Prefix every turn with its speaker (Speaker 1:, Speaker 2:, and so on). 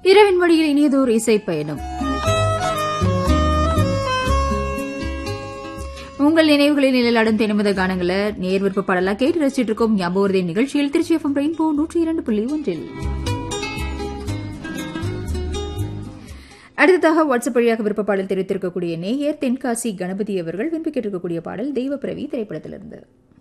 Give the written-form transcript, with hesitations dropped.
Speaker 1: இரவின் வழியில் இனியதோர் இசை பயணம். உங்கள் நினைவுகளில் நிழலாடும் தென்னிமத கானங்களை நேர் விருப்ப பாடலா கேட்டு ரசிச்சிட்டு இருக்கோம். ஞாபக நிகழ்ச்சியில் திருச்சி FM ரெயின்போ 102.1. அடுத்ததாக வாட்ஸ்அப் வழியாக விருப்ப பாடல் தெரிவித்திருக்கக்கூடிய நேயர் தென்காசி கணபதி அவர்கள் விரும்பி கேட்டிருக்கக்கூடிய பாடல் தெய்வப்பிரவி திரைப்படத்திலிருந்து.